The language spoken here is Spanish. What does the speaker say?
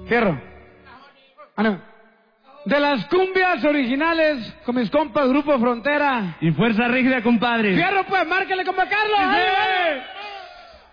Fierro. Ah, no. De las cumbias originales con mis compas Grupo Frontera. Y Fuerza Rígida, compadre. Fierro, pues, márquele, compa Carlos. ¡Sí! ¡Dale, dale!